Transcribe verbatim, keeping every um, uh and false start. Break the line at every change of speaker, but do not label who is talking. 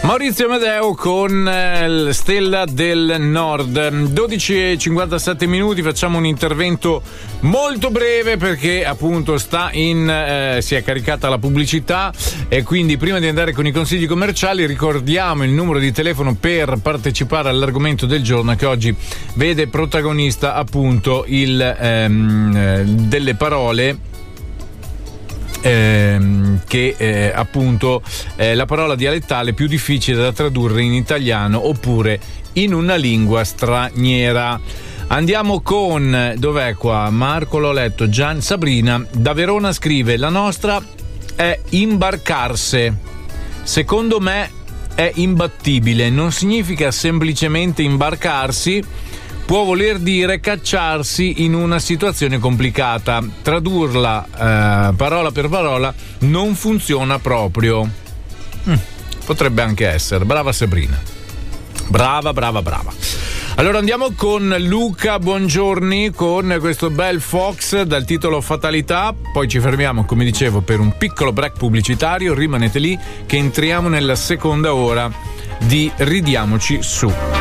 Maurizio Amedeo con eh, Stella del Nord. dodici e cinquantasette minuti, facciamo un intervento molto breve perché appunto sta in eh, si è caricata la pubblicità e quindi prima di andare con i consigli commerciali ricordiamo il numero di telefono per partecipare all'argomento del giorno, che oggi vede protagonista appunto il ehm, delle parole Ehm, che eh, appunto eh, la parola dialettale più difficile da tradurre in italiano oppure in una lingua straniera. Andiamo con, dov'è qua? Marco l'ho letto, Gian Sabrina da Verona scrive: la nostra è imbarcarse, secondo me è imbattibile, non significa semplicemente imbarcarsi, può voler dire cacciarsi in una situazione complicata. Tradurla eh, parola per parola non funziona proprio. Mm, potrebbe anche essere. Brava Sabrina. Brava, brava, brava. Allora andiamo con Luca Buongiorni con questo bel Fox dal titolo Fatalità. Poi ci fermiamo, come dicevo, per un piccolo break pubblicitario. Rimanete lì che entriamo nella seconda ora di Ridiamoci Su.